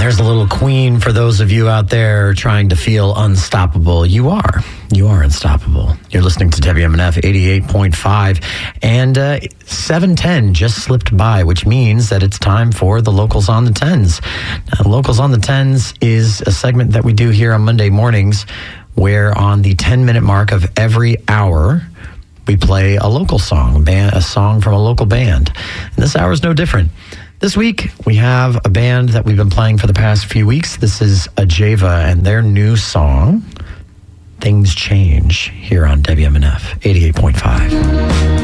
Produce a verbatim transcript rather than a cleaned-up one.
There's a little Queen for those of you out there trying to feel unstoppable. You are. You are unstoppable. You're listening to W M N F eighty-eight point five, and uh, seven ten just slipped by, which means that it's time for the Locals on the Tens. Now, Locals on the Tens is a segment that we do here on Monday mornings, where on the ten-minute mark of every hour, we play a local song, a, band, a song from a local band. And this hour is no different. This week, we have a band that we've been playing for the past few weeks. This is Ajeva and their new song, Things Change, here on W M N F eighty-eight point five.